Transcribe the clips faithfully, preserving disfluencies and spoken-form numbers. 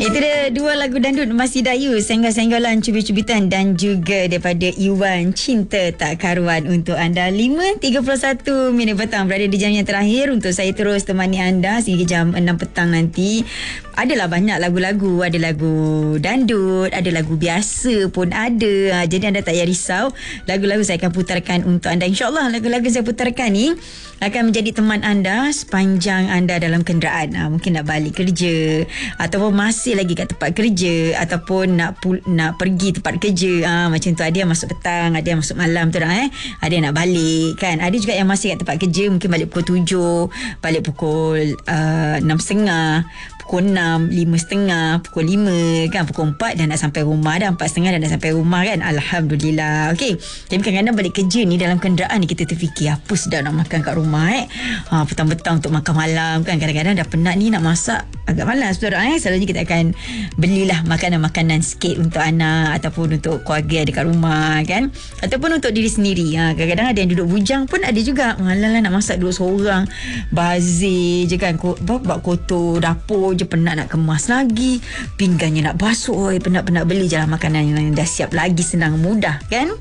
Itu dia dua lagu dandut Mas Dayu, Senggol-senggolan Cubit-cubitan, dan juga daripada Iwan, Cinta Tak Karuan untuk anda. Lima tiga puluh satu minit petang berada di jam yang terakhir untuk saya terus temani anda sehingga jam enam petang nanti. Adalah banyak lagu-lagu, ada lagu dandut, ada lagu biasa pun ada. Jadi anda tak payah risau, lagu-lagu saya akan putarkan untuk anda. InsyaAllah lagu-lagu saya putarkan ni akan menjadi teman anda sepanjang anda dalam kenderaan. Ha, mungkin nak balik kerja, ataupun masih lagi kat tempat kerja, ataupun nak pul- nak pergi tempat kerja. Ha, macam tu, ada yang masuk petang, ada yang masuk malam tu dah, eh. Ada yang nak balik kan. Ada juga yang masih kat tempat kerja, mungkin balik pukul tujuh, balik pukul uh, enam tiga puluh, pukul enam, lima setengah, pukul lima kan, pukul empat dah nak sampai rumah dah, empat setengah dah nak sampai rumah kan. Alhamdulillah. Okey. Tapi kadang-kadang balik kerja ni dalam kenderaan ni kita terfikir apa sedap nak makan kat rumah, eh. Ha, petang-petang untuk makan malam kan. Kadang-kadang dah penat ni nak masak agak malas betul, eh. Selalunya kita akan belilah makanan-makanan sikit untuk anak ataupun untuk keluarga ada kat rumah kan, ataupun untuk diri sendiri. Ha, kadang-kadang ada yang duduk bujang pun ada juga. Malah lah nak masak duduk seorang, bazir je kan, bak kotor dapur je, penat nak kemas lagi, pinggannya nak basuh, oi, penat-penat beli je lah makanan yang dah siap, lagi senang mudah kan.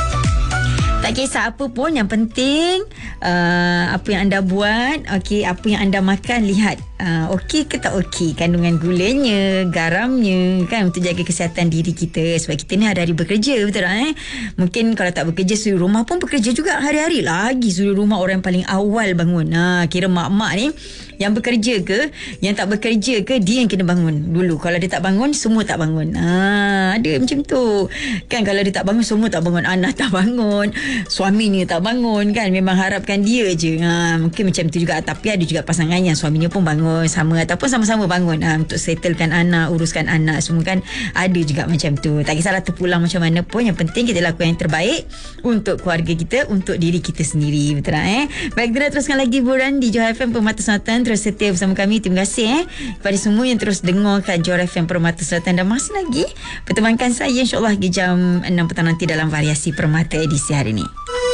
Tak kisah apa pun, yang penting uh, apa yang anda buat, okey, apa yang anda makan, lihat uh, okey ke tak okey, kandungan gulanya, garamnya kan, untuk jaga kesihatan diri kita. Sebab kita ni hari-hari bekerja, betul tak, eh? Mungkin kalau tak bekerja, suri rumah pun bekerja juga hari-hari. Lagi suri rumah orang yang paling awal bangun. Ha, kira mak-mak ni yang bekerja ke, yang tak bekerja ke, dia yang kena bangun dulu. Kalau dia tak bangun, semua tak bangun. Ha, ada macam tu kan. Kalau dia tak bangun, semua tak bangun. Anak tak bangun, suaminya tak bangun kan. Memang harapkan dia je. Ha, mungkin macam tu juga. Tapi ada juga pasangan yang suaminya pun bangun sama, ataupun sama-sama bangun, ha, untuk settlekan anak, uruskan anak semua kan. Ada juga macam tu. Tak kisahlah terpulang macam mana pun, yang penting kita lakukan yang terbaik untuk keluarga kita, untuk diri kita sendiri. Betul tak, eh? Baik, kita teruskan lagi hiburan di Johor F M Permata Selatan. Terus setia bersama kami. Terima kasih, eh, kepada semua yang terus dengarkan Johor F M Permata Selatan. Dan masih lagi pertemankan saya insyaAllah di jam enam petang nanti dalam Variasi Permata edisi hari ini.